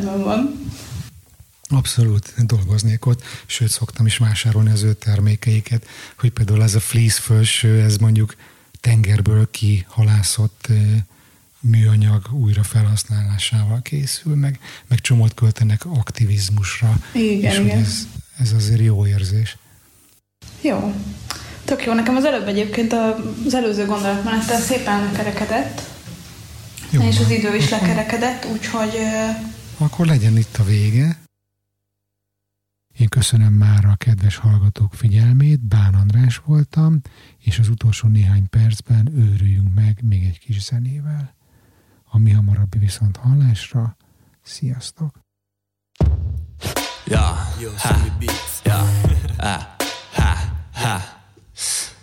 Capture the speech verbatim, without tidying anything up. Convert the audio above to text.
kezemben van. Abszolút, dolgoznék ott, sőt szoktam is vásárolni az ő termékeiket, hogy például ez a fleece fölső, ez mondjuk tengerből kihalászott műanyag újra felhasználásával készül, meg, meg csomót költenek aktivizmusra. Igen, és igen. Ez, ez azért jó érzés. Jó. Tök jó. Nekem az előbb egyébként az előző gondolatmenettel szépen lekerekedett, jó, és az idő is lekerekedett, úgyhogy... Akkor legyen itt a vége. Én köszönöm már a kedves hallgatók figyelmét, Bán András voltam, és az utolsó néhány percben őrüljünk meg még egy kis zenével. A mi hamarabbi viszont hallásra. Sziasztok! Ja, ha, ja, ha, ha, ha.